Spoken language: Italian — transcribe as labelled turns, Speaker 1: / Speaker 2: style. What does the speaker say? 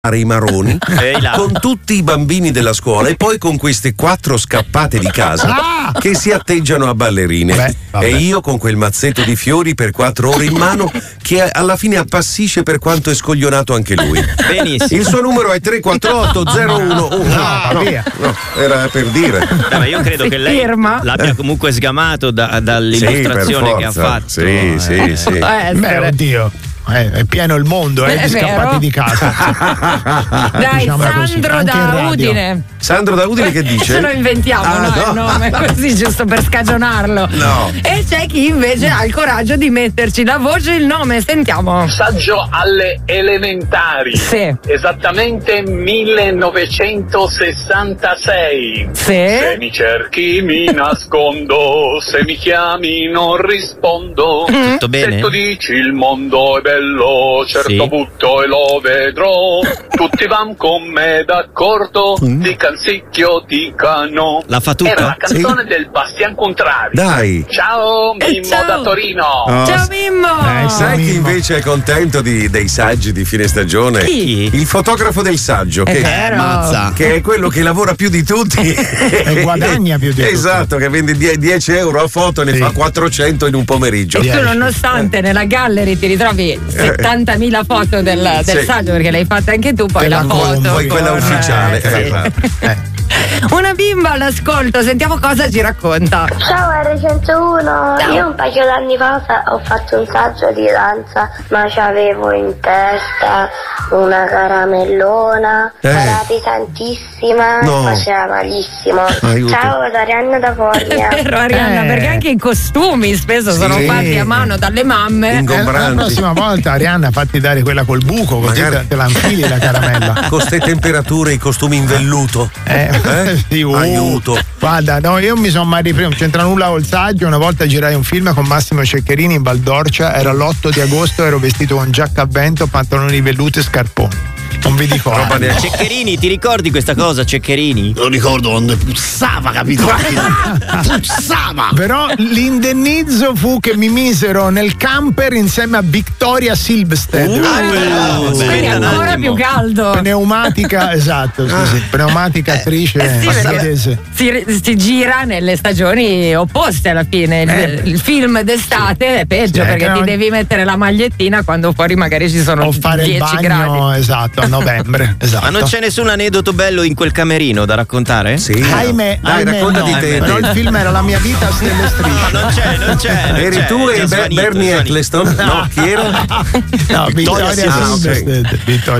Speaker 1: i maroni con tutti i bambini della scuola e poi con queste 4 scappate di casa che si atteggiano a ballerine. E io con quel mazzetto di fiori per 4 ore in mano che alla fine appassisce per quanto è scoglionato anche lui.
Speaker 2: Benissimo.
Speaker 1: Il suo numero è 34801. No, era per dire.
Speaker 2: Ma io credo che lei l'abbia comunque sgamato dall'illustrazione che ha fatto.
Speaker 1: Sì.
Speaker 3: Beh, oddio. È pieno il mondo di scappati di casa.
Speaker 4: Dai,
Speaker 3: diciamo
Speaker 4: Sandro
Speaker 3: così,
Speaker 4: da Udine.
Speaker 1: Sandro da Udine che dice?
Speaker 4: Ce lo inventiamo il nome così giusto per scagionarlo.
Speaker 1: No.
Speaker 4: E c'è chi invece ha il coraggio di metterci la voce e il nome. Sentiamo.
Speaker 5: Saggio alle elementari.
Speaker 4: Sì.
Speaker 5: Esattamente 1966.
Speaker 4: Sì.
Speaker 5: Se mi cerchi mi nascondo, se mi chiami non rispondo.
Speaker 2: Tutto bene?
Speaker 5: Se tu dici il mondo è bello, certo butto e lo vedrò. Tutti van con me d'accordo, di Cansicchio dicano.
Speaker 2: La fa tutta?
Speaker 5: Era la canzone del Bastian Contrario.
Speaker 1: Dai.
Speaker 5: Ciao Mimmo da Torino.
Speaker 4: Ciao Mimmo.
Speaker 1: Sai chi invece è contento dei saggi di fine stagione?
Speaker 2: Chi?
Speaker 1: Il fotografo del saggio, che è quello che lavora più di tutti
Speaker 3: e guadagna più di tutti.
Speaker 1: Esatto, che vende 10 euro a foto e ne fa 400 in un pomeriggio.
Speaker 4: E tu nonostante nella gallery ti ritrovi 70.000 foto del saggio, perché l'hai fatta anche tu, poi la foto.
Speaker 1: Poi quella ufficiale.
Speaker 4: Una bimba all'ascolto, sentiamo cosa ci racconta.
Speaker 6: Ciao R101, io un paio d'anni fa ho fatto un saggio di danza, ma c'avevo in testa una caramellona, era pesantissima, faceva malissimo.
Speaker 1: Aiuto.
Speaker 6: Ciao da Arianna da Foglia.
Speaker 4: È vero Arianna, perché anche i costumi spesso sono fatti a mano dalle mamme.
Speaker 3: La prossima volta Arianna fatti dare quella col buco, così te la infili la caramella.
Speaker 1: Con ste temperature i costumi in velluto. Aiuto.
Speaker 3: Guarda, no, io mi sono mai ripreso, non c'entra nulla col saggio. Una volta girai un film con Massimo Ceccherini in Valdorcia, era l'8 di agosto, ero vestito con giacca a vento, pantaloni di velluto e scarponi. Non vi dico
Speaker 2: Ceccherini, ti ricordi questa cosa, Ceccherini?
Speaker 7: Lo ricordo quando puzzava, capito? Puzzava!
Speaker 3: Però l'indennizzo fu che mi misero nel camper insieme a Victoria Silvstedt.
Speaker 4: Quindi ancora più caldo.
Speaker 3: Pneumatica, esatto, pneumatica attrice svedese.
Speaker 4: Si gira nelle stagioni opposte alla fine. Il film d'estate è peggio perché ti devi mettere la magliettina quando fuori magari ci sono 10 gradi.
Speaker 3: Esatto, a novembre. Esatto.
Speaker 2: Ma non c'è nessun aneddoto bello in quel camerino da raccontare?
Speaker 1: Sì.
Speaker 3: Ahimè,
Speaker 1: racconta di te.
Speaker 3: Però il film era La mia vita a stelle strisce.
Speaker 2: Non c'è.
Speaker 1: Eri tu e Bernie Eccleston? No, chi era?
Speaker 3: No, Victoria Silvstedt.